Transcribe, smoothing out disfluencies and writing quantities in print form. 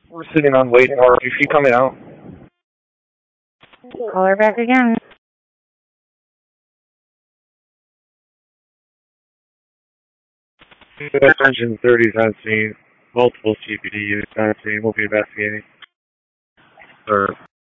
We're sitting on waiting. Or is she coming out? Call her back again. Engine 30 is on scene. Multiple CPD units on scene. We'll be investigating. Or